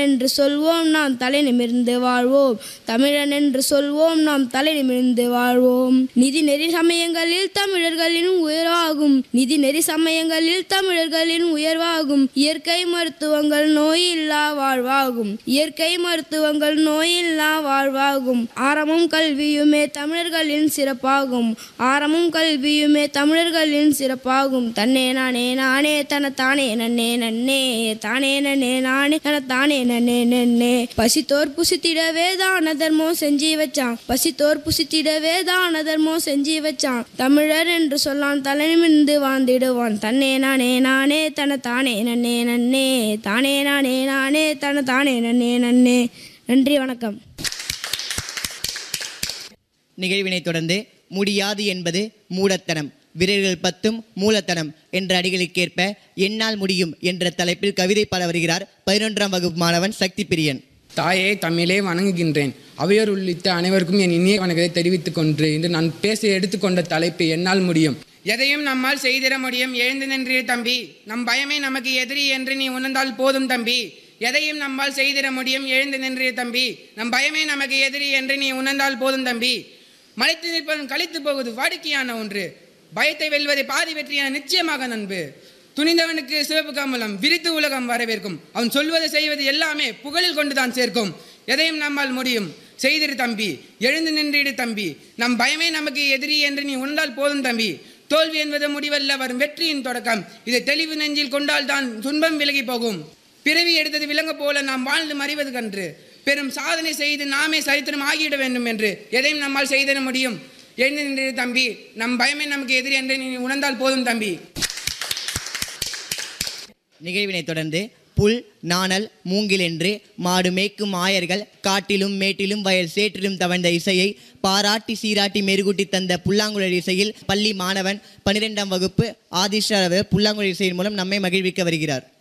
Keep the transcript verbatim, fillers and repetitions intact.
என்று சொல்வோம் நாம் தலை நிமிர்ந்து வாழ்வோம். தமிழன் என்று சொல்வோம் நாம் தலை நிமிர்ந்து வாழ்வோம். நிதி நெறி சமயங்களில் தமிழர்களின் உயர்வாகும். நிதி நெறி சமயங்களில் தமிழர்களின் உயர்வாகும். இயற்கை மருத்துவங்கள் நோயில்லா வாழ்வாகும். இயற்கை மருத்துவங்கள் நோயில்லா வாழ்வாகும். ஆரமும் கல்வியுமே தமிழர்களின் சிறப்பாகும். ஆரமும் கல்வியுமே தமிழர்களின் சிறப்பாகும். தன்னே நானே நானே தன தானே நன்னே நன்னே தானே நன்னே நானே தன தானே நன்னே நன்னே. பசித்தோர் புசித்திடவே தான தர்மம் செஞ்சு வச்சான். பசித்தோர் புசித்திடவே தான தர்மம் செஞ்சு வச்சான். தமிழர் என்று சொல்லான் தலை நிமிர்ந்து வாழ்ந்திடுவான். தன்னே நானே நானே தன தானே நன்னே நன்னே தானே நானே நானே தன தானே நன்னே நன்னே. நன்றி, வணக்கம். நிகழ்வினை தொடர்ந்து முடியாது என்பது மூடத்தனம், வீரர்கள் பத்தும் மூலத்தனம் என்ற அடிகளுக்கேற்ப என்னால் முடியும் என்ற தலைப்பில் கவிதை பாட வருகிறார் பதினொன்றாம் வகுப்பு மாணவன் சக்தி பிரியன். தாயே, தமிழே வணங்குகின்றேன். அவையோர் உள்ளிட்ட அனைவருக்கும் என் இனிய வணக்கத்தை தெரிவித்துக் கொண்டு இன்று நான் பேச எடுத்துக்கொண்ட தலைப்பு என்னால் முடியும். எதையும் நம்மால் செய்திட முடியும், எழுந்து நின்றீர் தம்பி. நம் பயமே நமக்கு எதிரி என்று நீ உணர்ந்தால் போதும் தம்பி. எதையும் நம்மால் செய்திட முடியும், எழுந்து நின்றீர் தம்பி. நம் பயமே நமக்கு எதிரி என்று நீ உணர்ந்தால் போதும் தம்பி. மலைத்து நிற்பதும் கழித்து போகுது வாடிக்கையான ஒன்று. பயத்தை வெல்வதை பாதி வெற்றியான நிச்சயமாக நண்பு. துணிந்தவனுக்கு சிவப்பு கம்பளம் விரித்து உலகம் வரவேற்கும். அவன் சொல்வது செய்வது எல்லாமே புகழில் கொண்டுதான் சேர்க்கும். எதையும் நம்மால் முடியும், செய்திரு தம்பி. எழுந்து நின்றீடு தம்பி. நம் பயமே நமக்கு எதிரி என்று நீ உணர்ந்தால் போதும் தம்பி. தோல்வி என்பது முடிவல்ல, வரும் வெற்றியின் தொடக்கம். இதை தெளிவு நெஞ்சில் கொண்டால் தான் துன்பம் விலகி போகும். பிறவி எடுத்தது விலங்க போல நாம் வாழ்ந்து மறிவது கன்று. பெரும் சாதனை செய்து நாமே சரித்திரம் ஆகிவிட வேண்டும் என்று எதையும் நம்மால் செய்திட முடியும். எழுந்து நின்று தம்பி. நம் பயமே நமக்கு எதிரி என்று நீ உணர்ந்தால் போதும் தம்பி. நிகழ்வினை தொடர்ந்து புல் நாணல் மூங்கில் என்று மாடு மேய்க்கும் ஆயர்கள் காட்டிலும் மேட்டிலும் வயல் சேற்றிலும் தவழ்ந்த இசையை பாராட்டி சீராட்டி மெருகூட்டி தந்த புல்லாங்குழல் இசையில் பள்ளி மாணவன் பன்னிரெண்டாம் வகுப்பு ஆதிஷர் அவர் புல்லாங்குழல் இசையின் மூலம் நம்மை மகிழ்விக்க வருகிறார்.